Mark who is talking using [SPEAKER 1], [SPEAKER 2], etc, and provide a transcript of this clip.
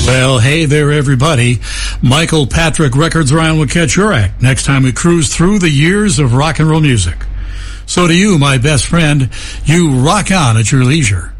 [SPEAKER 1] Well, hey there, everybody. Michael Patrick Records Around will catch your act next time we cruise through the years of rock and roll music. So to you, my best friend, you rock on at your leisure.